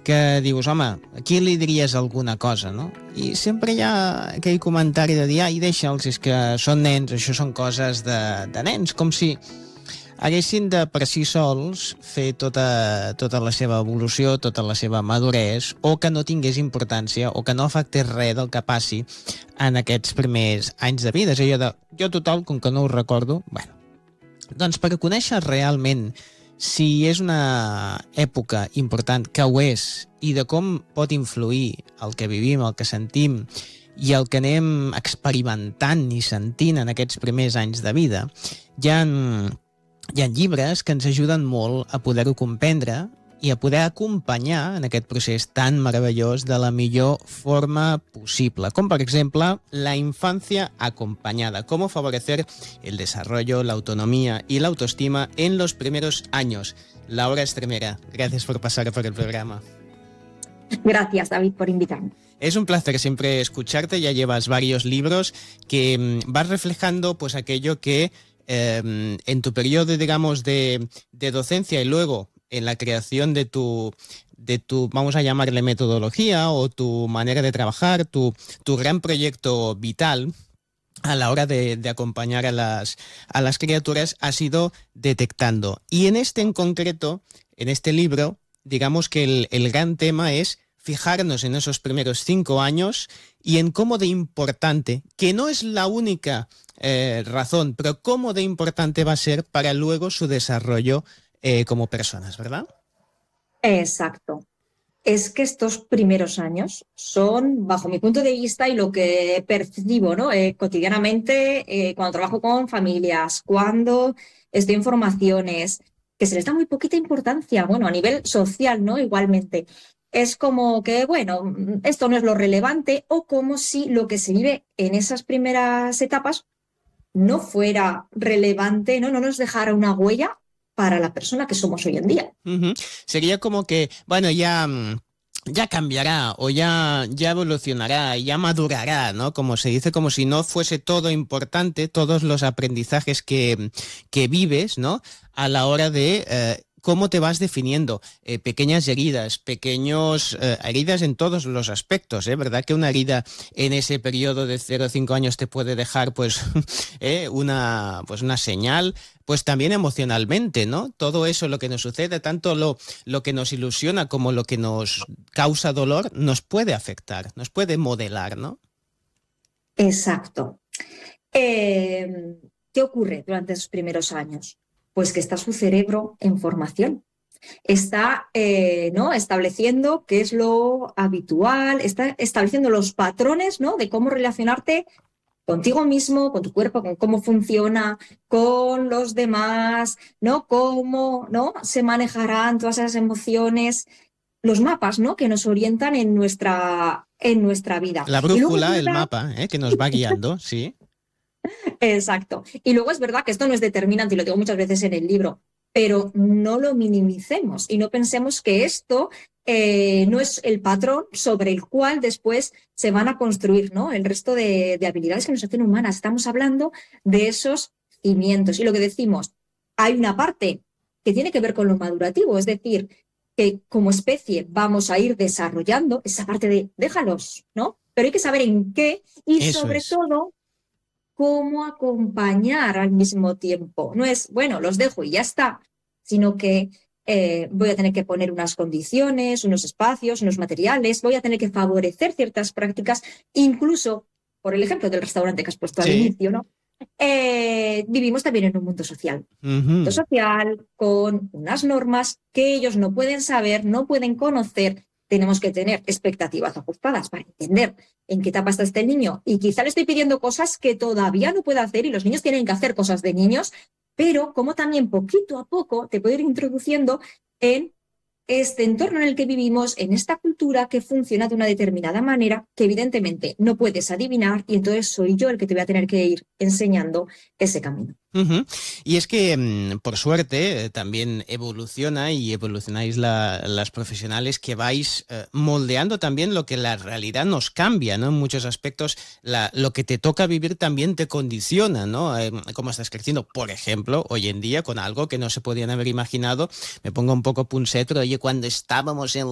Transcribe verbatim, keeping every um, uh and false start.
que dius, home, aquí li diries alguna cosa, no? I sempre hi ha aquell comentari de dir, ai, deixa'ls, és que són nens, això són coses de, de nens, com si haguessin de per si sols fer tota, tota la seva evolució, tota la seva maduresa, o que no tingués importància, o que no afectés res del que passi en aquests primers anys de vida. És allò de, jo total, com que no ho recordo, bueno, doncs per conèixer realment si és una època important, que ho és, i de com pot influir el que vivim, el que sentim, i el que anem experimentant i sentint en aquests primers anys de vida, hi ha... Hi ha llibres que ens ajuden molt a poder-ho comprendre i a poder acompanyar en aquest procés tan meravellós de la millor forma possible, com per exemple La infancia acompañada, cómo favorecer el desarrollo, la autonomía y la autoestima en los primeros años. Laura Estremera, gracias por pasar por el programa. Gracias, David, por invitarme. Es un placer siempre escucharte, ya llevas varios libros que mmm, vas reflejando pues aquello que Eh, en tu periodo, digamos, de, de docencia y luego en la creación de tu, de tu, vamos a llamarle metodología o tu manera de trabajar, tu, tu gran proyecto vital a la hora de, de acompañar a las, a las criaturas, has ido detectando. Y en este en concreto, en este libro, digamos que el, el gran tema es fijarnos en esos primeros cinco años y en cómo de importante, que no es la única eh, razón, pero cómo de importante va a ser para luego su desarrollo eh, como personas, ¿verdad? Exacto. Es que estos primeros años son, bajo mi punto de vista y lo que percibo, ¿no? eh, cotidianamente, eh, cuando trabajo con familias, cuando estoy en formaciones, que se les da muy poquita importancia, bueno, a nivel social, ¿no? Igualmente. Es como que, bueno, esto no es lo relevante, o como si lo que se vive en esas primeras etapas no fuera relevante, no, no nos dejara una huella para la persona que somos hoy en día. Uh-huh. Sería como que, bueno, ya, ya cambiará o ya, ya evolucionará, ya madurará, ¿no? Como se dice, como si no fuese todo importante, todos los aprendizajes que, que vives, ¿no? A la hora de... Eh, cómo te vas definiendo, eh, pequeñas heridas, pequeños eh, heridas en todos los aspectos, ¿eh? ¿Verdad que una herida en ese periodo de cero a cinco años te puede dejar pues, eh, una, pues una señal, pues también emocionalmente, ¿no? Todo eso, lo que nos sucede, tanto lo, lo que nos ilusiona como lo que nos causa dolor, nos puede afectar, nos puede modelar, ¿no? Exacto. Eh, ¿Qué ocurre durante esos primeros años? Pues que está su cerebro en formación, está eh, ¿no? estableciendo qué es lo habitual, está estableciendo los patrones, ¿no? De cómo relacionarte contigo mismo, con tu cuerpo, con cómo funciona, con los demás, ¿no? Cómo, ¿no? se manejarán todas esas emociones, los mapas, ¿no? que nos orientan en nuestra, en nuestra vida. La brújula, el mapa, ¿eh? que nos va guiando, sí. Exacto. Y luego es verdad que esto no es determinante, y lo digo muchas veces en el libro, pero no lo minimicemos y no pensemos que esto eh, no es el patrón sobre el cual después se van a construir, ¿no? el resto de, de habilidades que nos hacen humanas. Estamos hablando de esos cimientos. Y lo que decimos, hay una parte que tiene que ver con lo madurativo, es decir, que como especie vamos a ir desarrollando esa parte de déjalos, ¿no? Pero hay que saber en qué y Eso sobre es. todo cómo acompañar al mismo tiempo. No es, bueno, los dejo y ya está, sino que eh, voy a tener que poner unas condiciones, unos espacios, unos materiales, voy a tener que favorecer ciertas prácticas, incluso, por el ejemplo del restaurante que has puesto al Sí. inicio, ¿no? Eh, vivimos también en un mundo social. Uh-huh. Mundo social con unas normas que ellos no pueden saber, no pueden conocer. Tenemos que tener expectativas ajustadas para entender en qué etapa está este niño. Y quizá le estoy pidiendo cosas que todavía no puede hacer y los niños tienen que hacer cosas de niños, pero como también poquito a poco te puedo ir introduciendo en este entorno en el que vivimos, en esta cultura que funciona de una determinada manera que evidentemente no puedes adivinar, y entonces soy yo el que te voy a tener que ir enseñando ese camino. Uh-huh. Y es que, por suerte, también evoluciona y evolucionáis la, las profesionales que vais eh, moldeando también lo que la realidad nos cambia, ¿no? En muchos aspectos, la, lo que te toca vivir también te condiciona, ¿no? Eh, cómo estás creciendo, por ejemplo, hoy en día, con algo que no se podían haber imaginado. Me pongo un poco punsetro, oye, cuando estábamos en